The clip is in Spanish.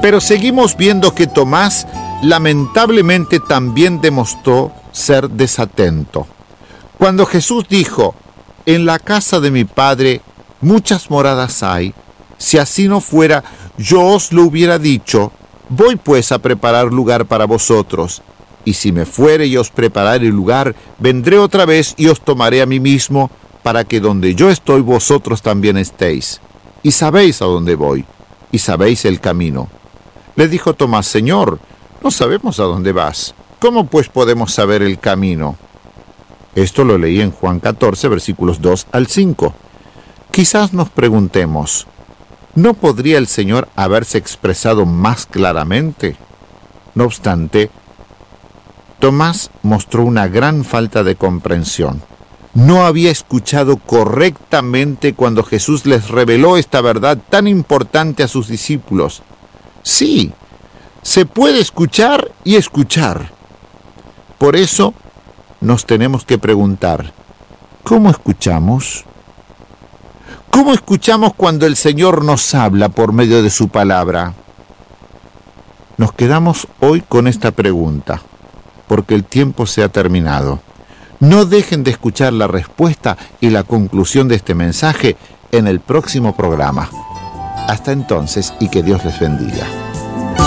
Pero seguimos viendo que Tomás lamentablemente también demostró ser desatento. Cuando Jesús dijo: en la casa de mi Padre muchas moradas hay, si así no fuera, yo os lo hubiera dicho. Voy pues a preparar lugar para vosotros, y si me fuere y os preparare lugar, vendré otra vez y os tomaré a mí mismo, para que donde yo estoy vosotros también estéis. Y sabéis a dónde voy, y sabéis el camino. Le dijo Tomás: Señor, no sabemos a dónde vas. ¿Cómo pues podemos saber el camino? Esto lo leí en Juan 14, versículos 2 al 5. Quizás nos preguntemos, ¿no podría el Señor haberse expresado más claramente? No obstante, Tomás mostró una gran falta de comprensión. No había escuchado correctamente cuando Jesús les reveló esta verdad tan importante a sus discípulos. Sí, se puede escuchar y escuchar. Por eso nos tenemos que preguntar, ¿cómo escuchamos? ¿Cómo escuchamos cuando el Señor nos habla por medio de su palabra? Nos quedamos hoy con esta pregunta, porque el tiempo se ha terminado. No dejen de escuchar la respuesta y la conclusión de este mensaje en el próximo programa. Hasta entonces, y que Dios les bendiga.